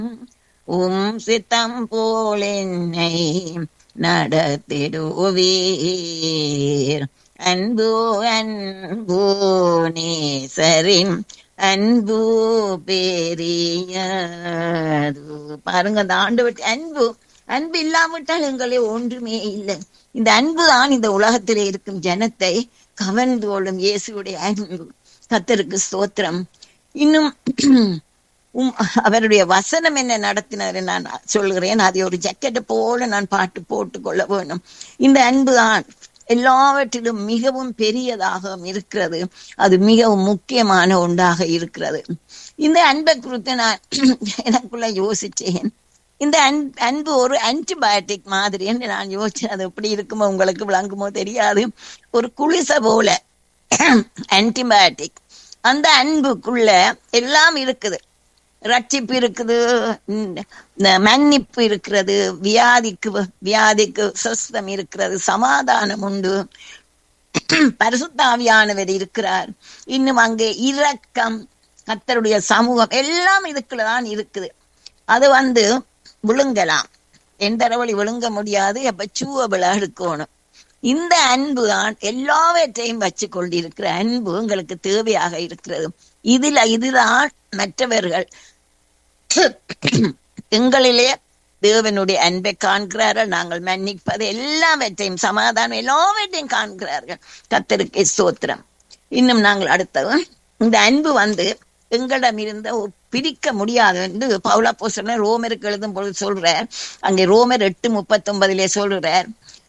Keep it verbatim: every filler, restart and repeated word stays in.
உம் சித்தம் போல் என்னை நடத்திடுவீர். அன்பு அன்பு நேசரின் அன்பு பெரியது. பாருங்க, அந்த ஆண்டவர் அன்பு அன்பு இல்லாவிட்டால் எங்களே ஒன்றுமே இல்லை. இந்த அன்பு தான் இந்த உலகத்திலே இருக்கும் ஜனத்தை கவர்ந்து கொள்ளும். இயேசுடைய அன்பு. கர்த்தருக்கு ஸ்தோத்திரம். இன்னும் உம் அவருடைய வசனம் என்ன நடத்தினார் நான் சொல்கிறேன். அதை ஒரு ஜக்கெட்டை போல நான் பாட்டு போட்டு கொள்ள வேணும். இந்த அன்பு தான் எல்லாவற்றிலும் மிகவும் பெரியதாக இருக்கிறது. அது மிகவும் முக்கியமான ஒன்றாக இருக்கிறது. இந்த அன்பை குறித்து நான் எனக்குள்ள யோசிச்சேன். இந்த அன் அன்பு ஒரு ஆன்டிபயோட்டிக் மாதிரி என்று நான் யோசிச்சேன். அது எப்படி இருக்குமோ உங்களுக்கு விளங்குமோ தெரியாது. ஒரு குளிசை போல ஆன்டிபயோட்டிக். அந்த அன்புக்குள்ள எல்லாம் இருக்குது. ரட்சிப்பு இருக்குது, மன்னிப்பு இருக்கிறது, வியாதிக்கு வியாதிக்கு சுஸ்தம் இருக்கிறது, சமாதானம் உண்டு, பரிசுத்தாவியானவர் இருக்கிறார். இன்னும் அங்கே இரக்கம், கர்த்தருடைய சமூகம் எல்லாம் இதுக்குள்ளதான் இருக்குது. அது வந்து விழுங்கலாம், எந்த வழி விழுங்க முடியாது. அப்ப சூவபிளா எடுக்கணும். இந்த அன்பு தான் எல்லாவற்றையும் வச்சு கொண்டிருக்கிற அன்பு எங்களுக்கு தேவையாக இருக்கிறது. இதுல இதுதான் மற்றவர்கள் எங்களிலே தேவனுடைய அன்பை காண்கிறார்கள். நாங்கள் மன்னிப்பது எல்லாவற்றையும், சமாதானம் எல்லாவற்றையும் காண்கிறார்கள். கர்த்தருக்கு ஸ்தோத்திரம். இன்னும் நாங்கள் அடுத்தது, இந்த அன்பு வந்து எங்களிடம் இருந்த பிரிக்க முடியாது என்று பவுல் அப்போஸ்தலன் ரோமருக்கு எழுதும் பொழுது சொல்றார். அங்கே ரோமர் எட்டு முப்பத்தி ஒன்பதிலே சொல்றார்,